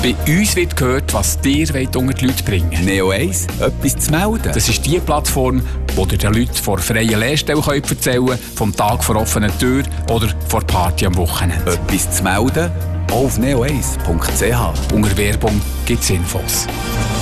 Bei uns wird gehört, was ihr unter die Leute bringen wollt. Neo 1, etwas zu melden. Das ist die Plattform, wo ihr den Leuten vor freien Lehrstellen erzählen könnt, vom Tag vor offener Tür oder vor Party am Wochenende. Etwas zu melden, auch auf neo1.ch. Unter Werbung gibt es Infos.